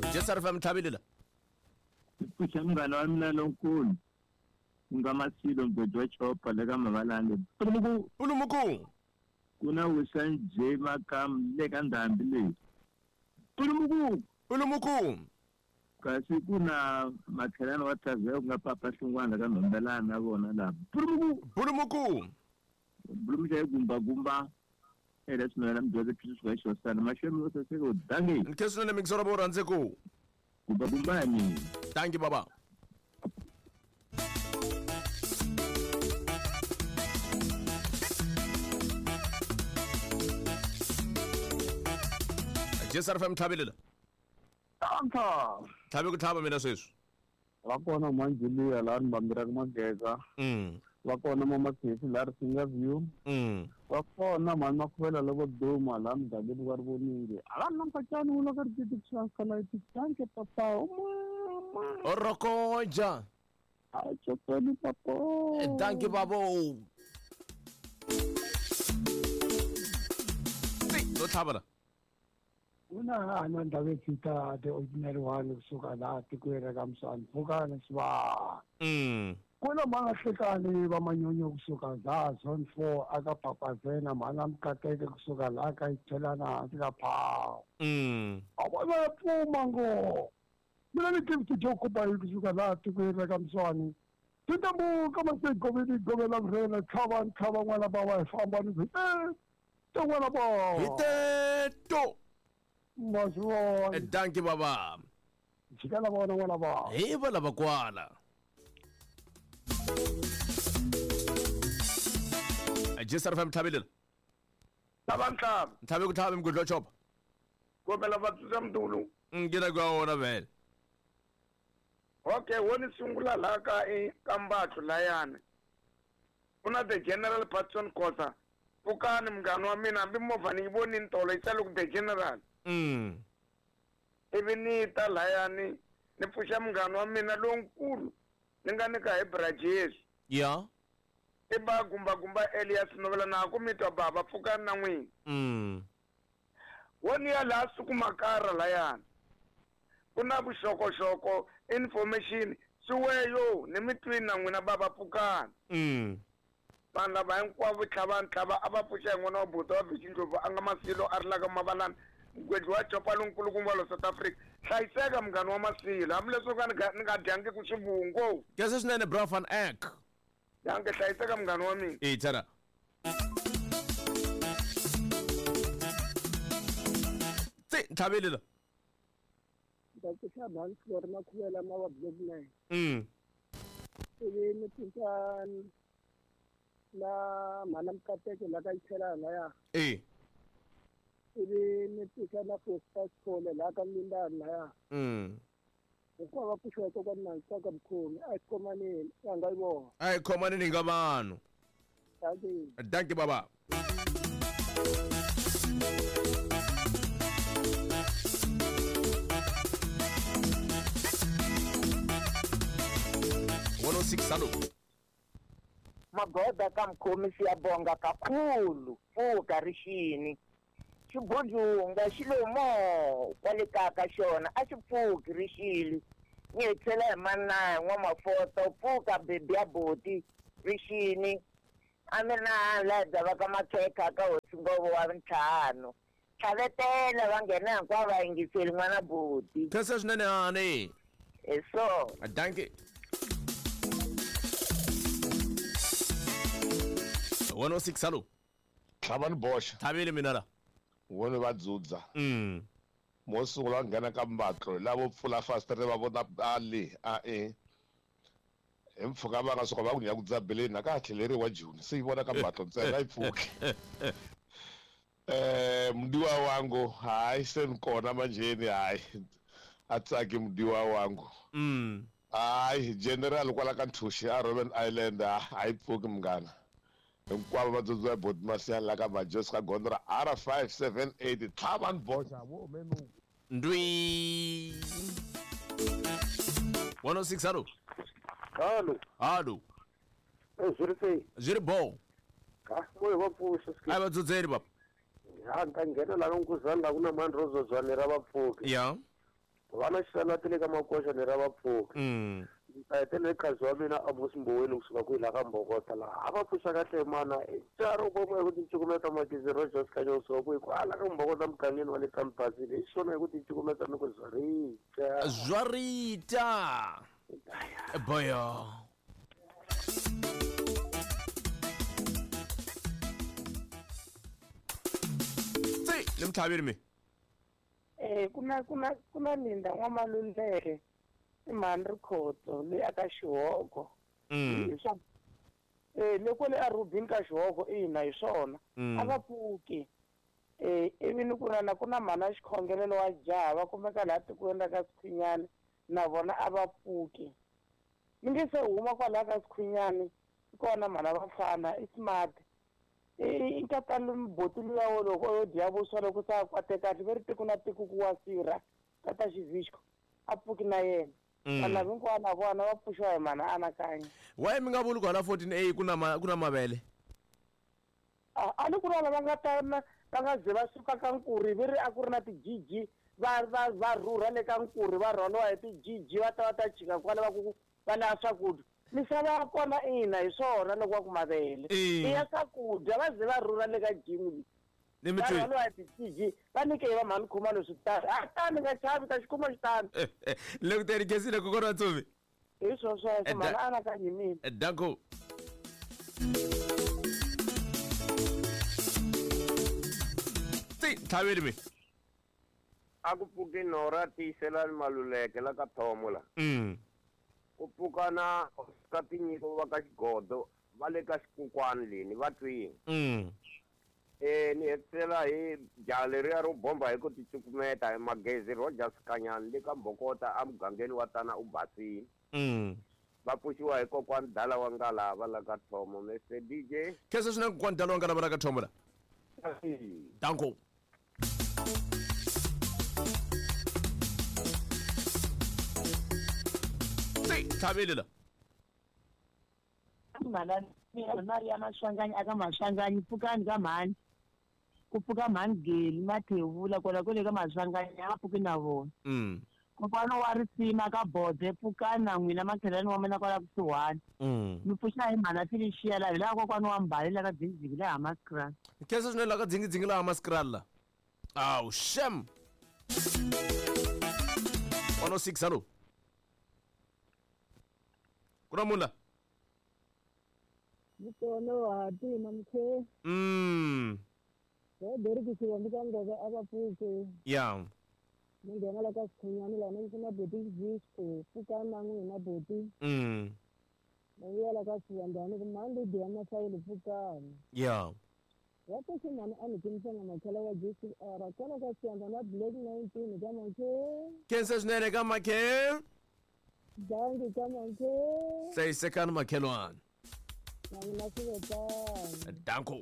Jesarfa mthabile la. Ipusha mngane wami nalonkulu. Ngamasilo mbedwe chopha leka mabalande. Ulumuku. Kuna usanje makam leka ndambi le. Ulumuku. Kasi kuna makhelana wathaze ungapapa hlungwana kaNombelana bona lapho. Ulumuku. Bulumje gumba. Eresmela mdweze kisu kwesho sana. Mashemu yote seko dangi. Nkesu nene mixora bora nzeko. Gumba ni. Thank you baba. Jesarfa mthabile la. Thabe kuthaba mina sesu. Wakona manjiliya la mbambira kumageza. Wakona mama kesi la singa view. Wakona mama kwela logo doma la mdabini warboninge. Alana mpachani ulo karjiti kshakala iti chanke papa. Orokoja. Chokoni papa. Thank you babo. Lo thaba la. Una ananda kita the ordinary one kusuka la tikwera kamsana vukana siba. Kuna mga hlikani bamanyonyo kusuka za zone 4 akapapazena mana mkateke kusuka la kayithelana sikapha. Abona phuma ngo. Mina nithi jokuba kusuka la tikwera kamsana. Tintambu kama segobeni gobela vrena khaba ngwana bawa famba ni. Tongwana ba. Hiteto. Maswa. Thank you baba. Jikala bona wala ba. Hey bala bakwala. Jesarfa mthabile. Tabanhlaba. Mthabe kuthaba mgudlo chopha. Kopela batsusa mdulu. Ngina kwa wona vele. Okay, woni sungula la ka kambatho layana. Una the general patron kosa. Pukani mngani wa mina bimovha ni yiboni intolo isalo ku the general. Ibinita layani ni pfusha mngani wa mina lonkulu. Ninganika hi Brajes. Yeah. Iba gumba Elias Novela na kumitwa baba pfukani na n'wini. Woni ya la sukumakara layani. Kuna vuxokoxoko information siweyo ni mitwini na n'wina baba pfukani. Vanhu lava hinkwavo tlhava a va pfuxa hi n'wana wa buta wa Bixindlovu a nga Masilo a ri la ka Mabalana mgwedli wa chopa lonkulukumba wa South Africa. Hlayiseka mngani wa Masilo hambileswo ka ni nga dyangi ku swivungo. Kese swinene bra van Eck. Yange hlayiseka mngani wa mina. Tara. Thabile la. Ndakisha bantu lori makhuvela mawablogne. Ni tintan na mana mkateke la kayithela la ya. Ni tika na posta skole la kamindana la ya. Kwa kusho ko kana ntaka mkhulu ayikomani angayibona. Ayikomani ningabano. Thank you baba. Salo. Magoda kamkhomi siyabonga kakhulu fuka rishini. Xibundzunga xilomo kwale kaka xona a xi pfuki rixili. Nyetsela hi manaya n'wamafota pfuka bebi ya boti rixini. A mina la dava ka makheka ka hosi ngovo wa ntlhanu. Tlhavetela va nghena hinkwavo va yingiseli n'wana boti. Kese swinene hani. So. Thank you. 106 salo. Tlhavani Bosch. Thabile mina la. Wona va dzudza. Mosungula nghena ka mbatlo lavo pfula fastere va vona ali empfuka va nga suka va ku nya ku dzabeleni na ka tlheleriwa June se yi vona ka mbatlo ntsena yi pfuki. Mdiwa wangu hayi senkona manjeni hayi atsaki mdiwa wangu. Hayi general kwala ka Nthushi a Robben Island hayi pfuki mngana. Hinkwavo va dzudza bot masiyani la ka Majos ka gondra R578 Thavani Bosch vo menu ndwi 106 salo. Halo. Ziri bo. Moyo wa pfuxa ski. Ai va dzudzeri baba. Ya ngangena la nkuzana kuna mandro zozwanera va pfuki. Yeah. vana xisala tele ka makoxa ni ra vapfuki tele khazi wa mina a Mboweni kusuka kwila ka Mbokota laha a va pfuxa kahle mana tsaro bomo hi ku ticukumeta magezi Rogers Kanyo kusuka kwihi kwala ka Mbokota mugangeni wa le Kampasini hi swona hi ku ticukumeta ni ku Zwarita boyo lemthabeni mi kuna Linda Nwamaluleke imani rikhoto le aka Xihoko loko le a Rubin ka Xihoko ina hi swona a va pfuki ivi ni kuna mana xikhongelelo wa jaha va kumeka laha tikweni ka Sikhwinyani na vona a va pfuki mi nge se huma kwalaha ka Sikhwinyani kona mana vafana i smart inkatani mboti luya wo loko yo dya vuswa loko sa kwate kahle veri tiko na tiko ku wa sirha tata xivixko a pfuki na yena kana hinkwavo na vona va pfuxiwa hi mana anakanya waye mi nga vuli kwala 14A kuna mavele a ni ku ri vana va nga ta va nga ze va suka ka Nkuri veri a ku ri na ti-GG va rhurha le ka Nkuri va rhwaliwa hi ti-GG va ta chika kwale va lava swakudya misava ya kona ina hi swona loko va ku mavele i ya swakudya va ze va rhurha le ka gym va rhwaliwa hi ti-GG va nyike va mhani Khumalo switari a tani nga chavi ta xikuma xitani le ku teri kesile kokona Ntsumi hi sweswo mana anakanyi mina danko thabeni mi a ku pfuki Nora Tisela Maluleke la ka Thomo la ku pfukana ka tinyiko va ka Xigodo va le ka Xikokwani leni va twini ni hetisela hi jaha leriya ro bomba hi ku ticukumeta hi magezi Rogers Kanyani le ka Mbokota a mugangeni wa Tana u basini va pfuxiwa hi kokwani Dala wa Ngalava la ka Thomo Mr DJ kese swinene kokwani Dala wa Ngalava la ka Thomo la danko thabile la mana mari ya mashanganyi aka mashanganyi pfukani ka mhani ku pfuka mhani Geli Mathevula kola kule ka mashanganyi a pfuki na vona kokwana wa Risima ka Bode pfukani na n'wina makhelani wa mina kwala kusuhani mi pfuxa hi mhana Felicia la hi laha kokwana wa Mbali la ka Dzingidzingi la Hammanskraal kese swinene la ka Dzingidzingi la Hammanskraal la awu shem 106 hallo kuna munhu la Mtono hati mamkhe deri kusiwa ndikangaka abapfuke ya ngena la ka Sikhwenyani la nna boti disco pfukana n'wina boti ya la ka Siyandani ku mandi dia na sayile pfukana ya wapo xin'wana a ni timisanga makhala wa JCR kwala ka Siyandani na Black 19 ka makhe kense swinene ka makhe dangi ka makhe hlayisekani makhelwana na swivotana danko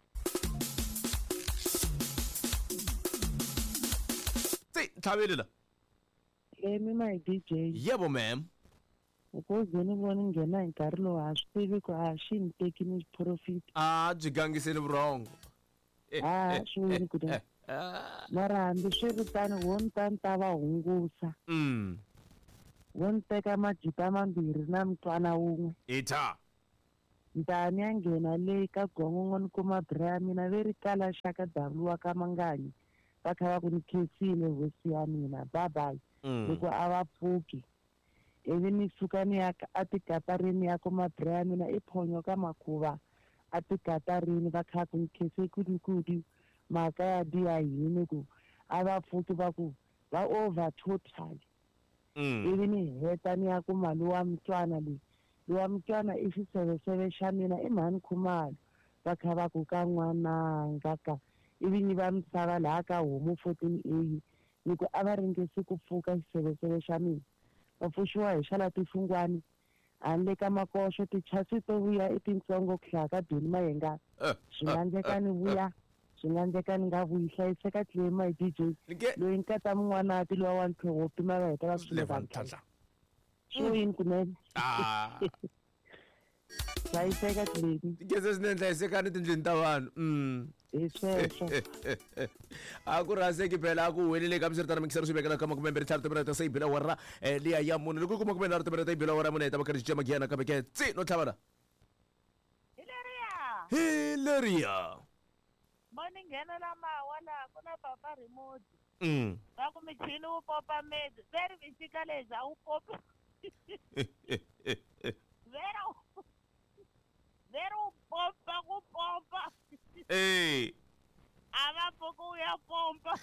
thabile la mi my DJ yebo ma'am ukuze ni vona nghena hi nkarhi lowu a swi tivi ku a xi ni tekini profit byi gangiseni vurongo swi veni ku mara hambi swi ri tani wo ni ta va hungusa wo ni teka majita mambirhi na mutwana wun'we ita ntani ya nghena le ka gongongo ni kuma bra ya mina ve ri kala xaka davuliwa ka Manganyi va kha va ku ni khensile hosi ya mina bye loko a va pfuki ivi ni suka ni ya a tikatarini ya kuma bra ya mina i phonyo ka Makhuva a tikatarini va kha ku ni khense kudikudu mhaka ya diya yini ku a va pfuki va ku va over total ivi ni heta ni ya ku mali wa Mtswana leyi wa Mtswana i xiseveseve xa mina i mhani Khumalo va kha va ku ka n'wananga ka ivi ni va misava laha ka homu 14A ni ku a va ringesi ku pfuka xiseveseve xa mina va pfuxiwa hi xala tifungwani handle ka makoxo tichasi to vuya i tintsongo ku hlaya ka Doni Mayenga swi nga endleka ni vuya swi nga endleka ni nga vuyi hlayiseka tlema hi DJ loyi nkata mun'wanati lowa wa ntlhogo wo pima va heta va swi leva ntlhantlha swo yini kunene hlayiseka Tleni. Tigeze sinenhlayisekani etindlwini ta vanhu. Hi sweswo. A ku raseki phela a ku welile ka msirtana mikisero swibekela kama kumembere tharto bera ta sayibela warra liya ya munhu loko kuma kumena rito bera ta ibela warra munhu ta bakari jama giana ka beke tsi no thavana. Hilaria. Morning nghena lama wala kuna papa remote. Va ku michini u popa med. Very visika leza u popa. Vero popa ku popa. Hey. Ava poco ya pompa.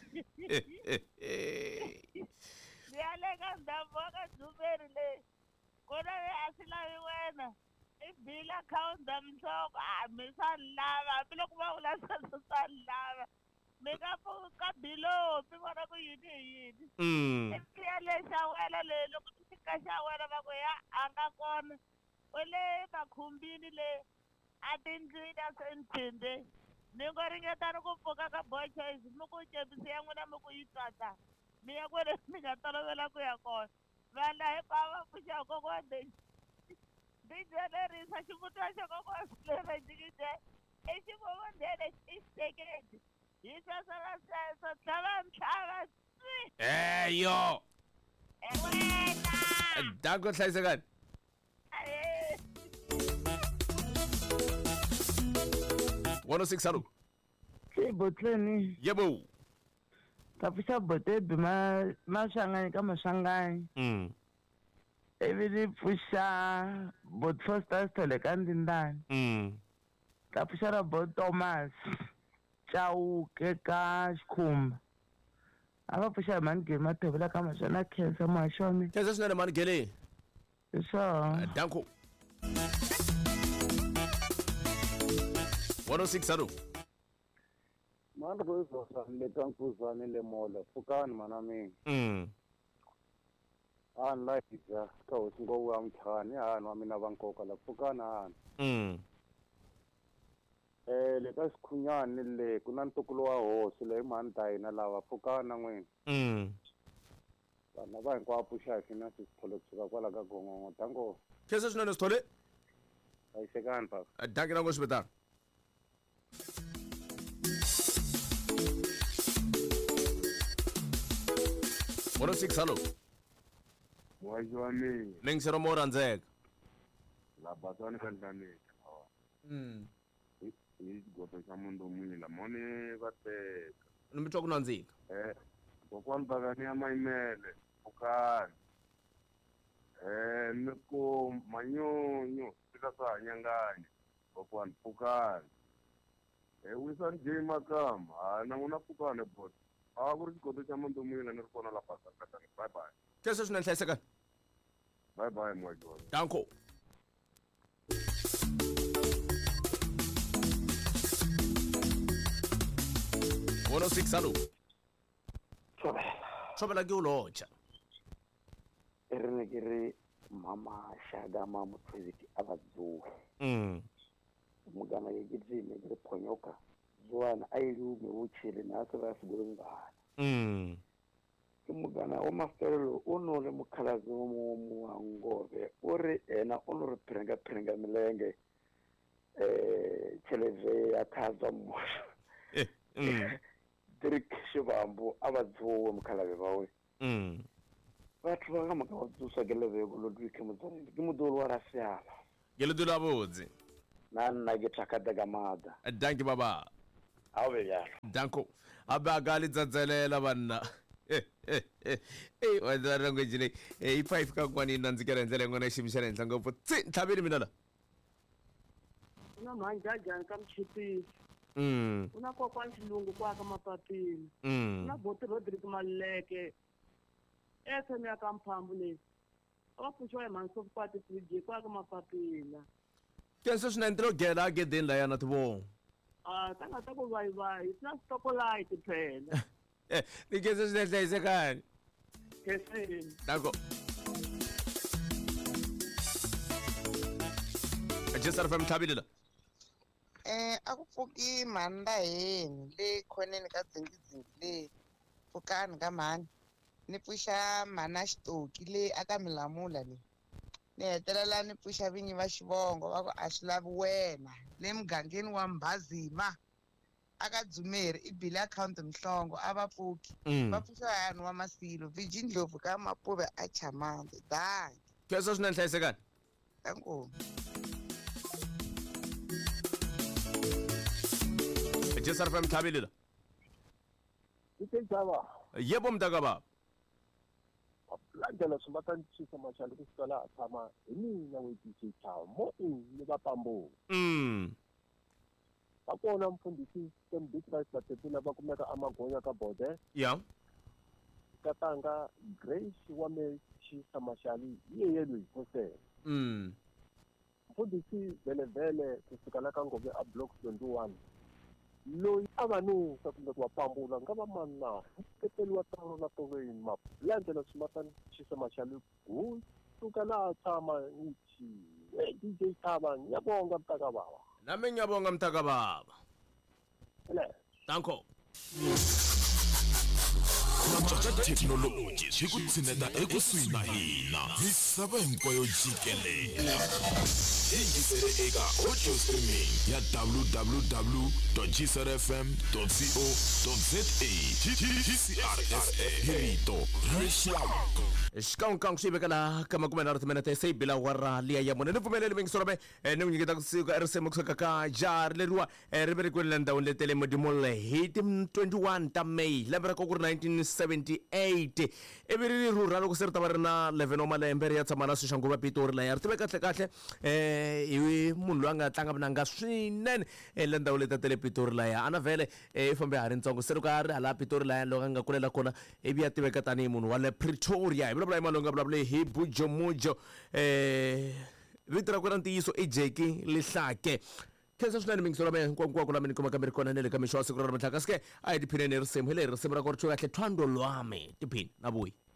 Ya le ganda boka zuberile. Kona le asila wena. Ibila account damsoko misalava bilo kuba ula salava meka po ka bilo pimona ko yini le shawela le loko tika shawela ba ko ya anga kona ole makhumbini le atindlwini asentinde ningo ringetana ku pfuka ka boy choice mo ku jebisi ya n'wina mo ku yi tsatsa mi ya kwele mi nga tolovela ku ya kona vana hinkwavo pfuxa kokode Digenerisa xivutiwa xa kokosela jikije exivovondele xixeketi hi sweswo sweswo tlhava ntlhava yo wena danko hlayisekani 106 halo Botleni. Yebo. Tapisa botebi masangani ka masangani. Evini pusha bot first tole kandindani. Tapisa ra bot Thomas. Chau ke ka Xikhumba. Ava pusha mani ke mathebela ka masana khensa mashoni. Khensa swinene mani gele. So. Danko. 106 halo. Manda ko so le kankuzane le mola fukani manami. Like ja ka usingo wa mthani hano mina bankoka la fukana hano. Le ka sikhunyani le kuna ntukulu wa hosi le manta ina lava fukana n'wini. Vana va hinkwavo puxa hina sithole kusuka kwala ka gongongo tango. Khensa swinene Sithole. Ayisekani papa. Danke nango swibetana. What 6 hello. Wajwani. Nengisero mo randzeka. La batani kandani. Igoto xa mundu munye la moni vateka. Nimitwa kunandzika. Kokwani bagani ya mayimele ukani. Niko manyonyo sika sa hanyanganya. Kokwani pukani. Wisan J Makama na nguna pukani bot. Agora que quando chamam do milho na rua lá passa, bye bye. Que isso não sei Bye bye, meu Deus. Danko. Bueno, six salu. Sobela ke ulocha. Erene kere mama shaga mama preziki abazu. Mugana yegitsi ne ponyoka. Zuwana ayilu mewuchile naso basibulungana. Mugana omaferelo onore mukhalazi wangove uri ena onore prenga milenge cheleve akaza mosha. Dirk Shibambu abazuwe mukhalazi bawe. Bathu bakamaka bazusa keleve kulodwike muzani kimudolo warasiala. Geludula abodzi. Nana githakada gamada. Danke baba. Awe yalo. Danko. Abagali dzadzelela banna. Wazara ngojile. I5 ka kwani nanzikera nzele ngona shimshana nzango po. Thabiri minala. Una manjaja kamchiti. Una kwa xilungu kwa ka mapapila. Una bote Rodrick Maleke. Ese mi akamphambu lesi. Abaphuswa emanso kwati sije kwa ka mapapila. Kenso swinentro gela ke den la yana tbo. Tanga ta ku vayivayi sina stopolite phela. Nikenso swinenhlayisekani. Kesini. Danko. Ajisar fam thabile. Akupfuki manda heni le khoneni ka dzingi le pfukani ka mani ni pfuxa mana xitoki le aka milamula le ni hetelela ni pfuxa vinyi va xivongo va ku a swi lavi wena le mugangeni wa Mbhazima aka Dzumeri I bile akhawunti Mhlongo a va pfuki va pfuxa yani wa Masilo Virgin Ndlovu ka Mapuve a Chamande dai kesa swinene hlayisekani tangu Jesar FM Thabile la Itenzaba yebo mntaka baba landela simatanchisa mashali kusala tshama mina weDJ Thamo ni bapambo bakona mfundisi Tembisa Bathetula bakumeka amagonya ka bode ya katanga Grace wame chisa mashali yeyelo ikose mfundisi vele kusukala ka ngobe a block 21 loyi avanu sakumbe kwa pambula ngaba manna keteliwa tano na toveni map landela simatan chisa mashali ku tukala tama ngithi DJ Thaba ngiyabonga mtaka baba nami ngiyabonga mtaka baba danko Natsaka technology swikutsineta ekusuhi na hina misava hinkwayo jikelela yingisele eka audio streaming ya www.gsrfm.co.za TCRSA hirito rexaka xikan'wukan'wu swi vekela ka makumenharhu timinete se bila warra liya ya mune ni pfumeleli mingisorome ni n'wi nyiketa kusuka erisemu kusuka ka jari leriwa ri verekiwile la ndhawini letele modimole hi ti 21 ta May lembe ra koku ri 1978 ivi ri rhurha loko se ri ta va ri na 11 wa malembe ri ya tshama na Soshanguva Pitori laya ri tive kahle hi munhu loyi a nga tlanga vinanga swinene le ndhawu leti tele Pitori laya a na vhele i fambe ha ri ntsongo se loko a ri hala Pitori laya loko a nga kulela kona ivi ya tiveka tanihi munhu wa le Pretoria hi vulavula hi malonga vulavule hi Bujomujo vito ra kwena ntiyiso i Jackie Lihlake khensa swinene mingisolome hinkwako lami ni kumaka mi ri kona nele ka mixo wa siku ra namuntlha kasi ke a hi tiphineni hi risimu hi leri risimu ra ku ri chukahle thwando lwami tiphini na vuyi